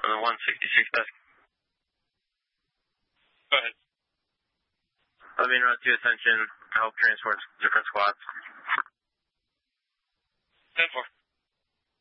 on the 166 desk. Go ahead. Being run to attention, help transport different squads. 10-4.